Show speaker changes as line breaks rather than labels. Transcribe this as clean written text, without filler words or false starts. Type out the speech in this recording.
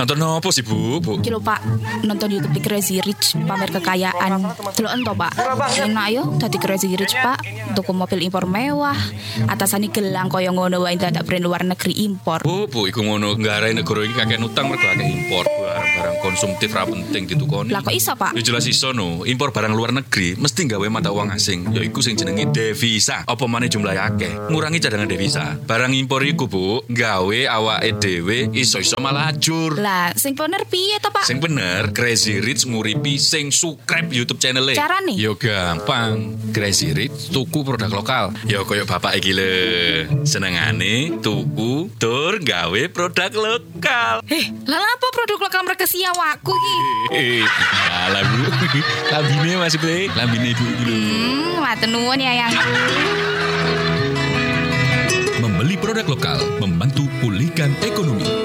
Nonton apa sih, Bu?
Iki lho Pak, nonton YouTube di Crazy Rich pamer kekayaan. Deloken to Pak. Enak yo dadi Crazy Rich Pak, tuku mobil impor mewah. Atasane gelang kaya ngono wae dadak brand luar negeri impor.
Bu, iku ngono nggarai negara iki kakek utang mergo akeh impor barang konsumtif ra penting ditukoni.
Lah kok iso Pak?
Ya jelas iso no, impor barang luar negeri mesti gawe mata uang asing, yaiku sing jenenge devisa. Apa maneh jumlahe akeh, ngurangi cadangan devisa. Barang impor iku Bu, gawe awake dhewe iso-iso malah ajur.
Lah, sing bener piye to Pak?
Sing bener, Crazy Rich nguripi sing subscribe YouTube channel-e.
Carane?
Yo gampang. Crazy Rich tuku produk lokal. Yo koyo bapak iki lho. Senengane tuku tur gawe produk lokal.
Lah apa produk lokal mereka siawaku iki?
Alah Bu. Lambine Mas Bre, lambine Ibu iki lho.
Matur nuwun ya yang.
Membeli produk lokal membantu pulihkan ekonomi.